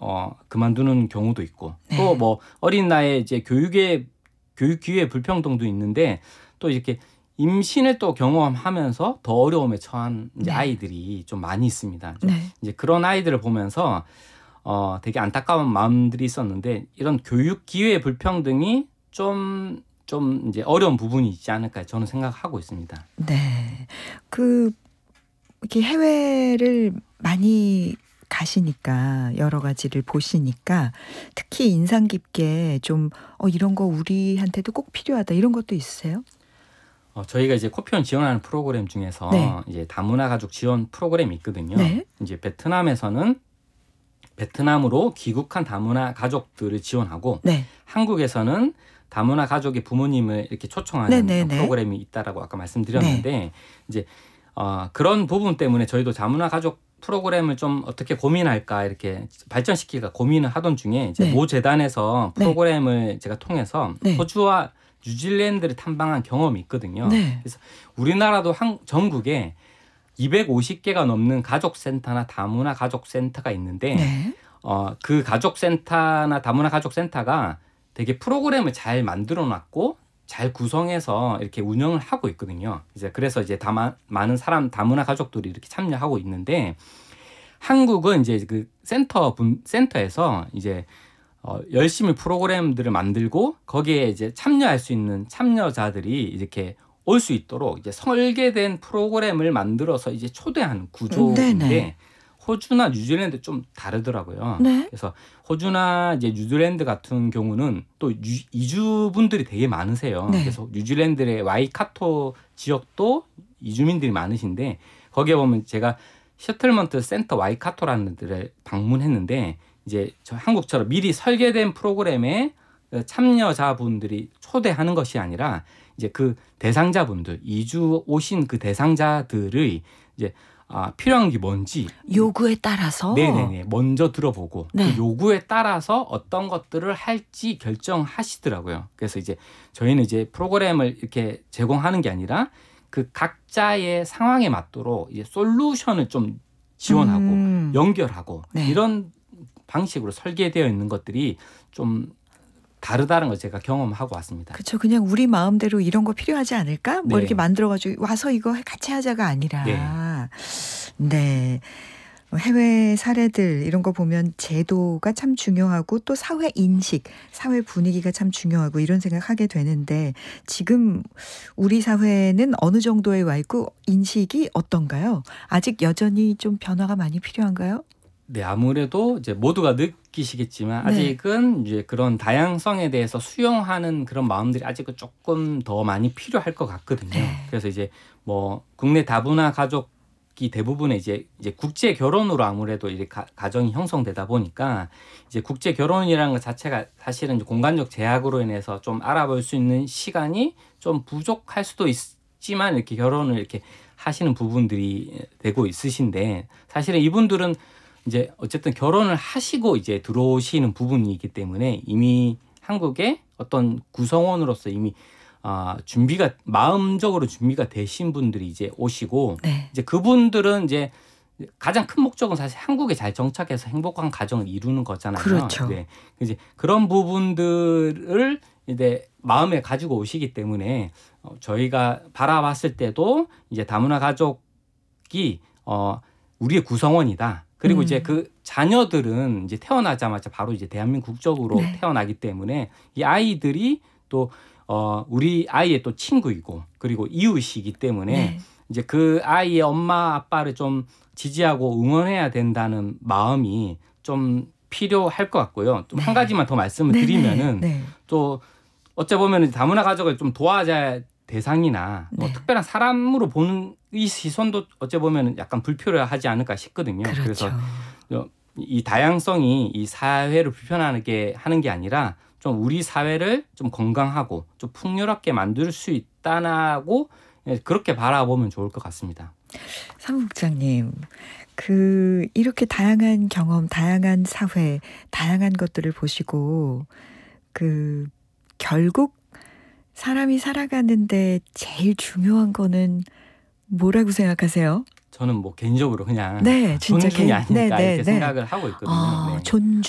그만두는 경우도 있고 네. 또 뭐 어린 나이에 이제 교육 기회 불평등도 있는데 또 이렇게 임신을 또 경험하면서 더 어려움에 처한 이제 네. 아이들이 좀 많이 있습니다. 좀 네. 이제 그런 아이들을 보면서 되게 안타까운 마음들이 있었는데 이런 교육 기회 불평등이 좀 이제 어려운 부분이 있지 않을까 저는 생각하고 있습니다. 네. 이렇게 해외를 많이 가시니까 여러 가지를 보시니까 특히 인상 깊게 좀 이런 거 우리한테도 꼭 필요하다 이런 것도 있으세요? 저희가 이제 코피원 지원하는 프로그램 중에서 네. 이제 다문화 가족 지원 프로그램이 있거든요. 네. 이제 베트남에서는 베트남으로 귀국한 다문화 가족들을 지원하고 네. 한국에서는 다문화 가족의 부모님을 이렇게 초청하는 네네네. 프로그램이 있다라고 아까 말씀드렸는데 이제 그런 부분 때문에 저희도 다문화 가족 프로그램을 좀 어떻게 고민할까 이렇게 발전시킬까 고민을 하던 중에 이제 네. 모 재단에서 네. 프로그램을 제가 통해서 네. 호주와 뉴질랜드를 탐방한 경험이 있거든요. 네. 그래서 우리나라도 전국에 250개가 넘는 가족센터나 다문화 가족센터가 있는데 네. 그 가족센터나 다문화 가족센터가 되게 프로그램을 잘 만들어 놨고 잘 구성해서 이렇게 운영을 하고 있거든요. 그래서 이제 많은 다문화 가족들이 이렇게 참여하고 있는데 한국은 이제 그 센터에서 이제 열심히 프로그램들을 만들고 거기에 이제 참여할 수 있는 참여자들이 이렇게 올 수 있도록 이제 설계된 프로그램을 만들어서 이제 초대하는 구조인데 네네. 호주나 뉴질랜드 좀 다르더라고요. 네. 그래서 호주나 이제 뉴질랜드 같은 경우는 또 이주분들이 되게 많으세요. 네. 그래서 뉴질랜드의 와이카토 지역도 이주민들이 많으신데 거기에 보면 제가 셔틀먼트 센터 와이카토라는 데를 방문했는데 이제 저 한국처럼 미리 설계된 프로그램에 참여자분들이 초대하는 것이 아니라 이제 그 대상자분들 이주 오신 그 대상자들의 이제 필요한 게 뭔지 요구에 따라서 네네네 먼저 들어보고 네. 그 요구에 따라서 어떤 것들을 할지 결정하시더라고요. 그래서 이제 저희는 이제 프로그램을 이렇게 제공하는 게 아니라 그 각자의 상황에 맞도록 이제 솔루션을 좀 지원하고 연결하고 네. 이런 방식으로 설계되어 있는 것들이 좀 다르다는 걸 제가 경험하고 왔습니다. 그렇죠. 그냥 우리 마음대로 이런 거 필요하지 않을까? 뭐 네. 이렇게 만들어가지고 와서 이거 같이 하자가 아니라. 네. 해외 사례들 이런 거 보면 제도가 참 중요하고 또 사회 인식, 사회 분위기가 참 중요하고 이런 생각하게 되는데 지금 우리 사회는 어느 정도에 와 있고 인식이 어떤가요? 아직 여전히 좀 변화가 많이 필요한가요? 네, 아무래도 이제 모두가 느끼시겠지만 네. 아직은 이제 그런 다양성에 대해서 수용하는 그런 마음들이 아직은 조금 더 많이 필요할 것 같거든요. 네. 그래서 이제 뭐 국내 다문화 가족이 대부분의 이제 국제 결혼으로 아무래도 이제 가정이 형성되다 보니까 이제 국제 결혼이라는 것 자체가 사실은 이제 공간적 제약으로 인해서 좀 알아볼 수 있는 시간이 좀 부족할 수도 있지만 이렇게 결혼을 이렇게 하시는 부분들이 되고 있으신데 사실은 이분들은 이제 어쨌든 결혼을 하시고 이제 들어오시는 부분이기 때문에 이미 한국의 어떤 구성원으로서 이미 마음적으로 준비가 되신 분들이 이제 오시고 네. 이제 그분들은 이제 가장 큰 목적은 사실 한국에 잘 정착해서 행복한 가정을 이루는 거잖아요. 그렇죠. 네. 이제 그런 부분들을 이제 마음에 가지고 오시기 때문에 저희가 바라봤을 때도 이제 다문화 가족이 우리의 구성원이다. 그리고 이제 그 자녀들은 이제 태어나자마자 바로 이제 대한민국 국적으로 네. 태어나기 때문에 이 아이들이 또 우리 아이의 또 친구이고 그리고 이웃이기 때문에 네. 이제 그 아이의 엄마 아빠를 좀 지지하고 응원해야 된다는 마음이 좀 필요할 것 같고요. 또 한 네. 가지만 더 말씀을 드리면은 네. 또 어찌 보면 다문화 가족을 좀 도와줘야 대상이나 뭐 네. 특별한 사람으로 보는 이 시선도 어찌 보면 약간 불필요하지 않을까 싶거든요. 그렇죠. 그래서 이 다양성이 이 사회를 불편하게 하는 게 아니라 좀 우리 사회를 좀 건강하고 좀 풍요롭게 만들 수 있다고 그렇게 바라보면 좋을 것 같습니다. 사무국장님, 이렇게 다양한 경험, 다양한 사회, 다양한 것들을 보시고 결국 사람이 살아가는데 제일 중요한 거는 뭐라고 생각하세요? 저는 뭐 개인적으로 그냥 네, 진짜 존중이 아닐까 네, 이렇게 네. 생각을 하고 있거든요. 네. 존중.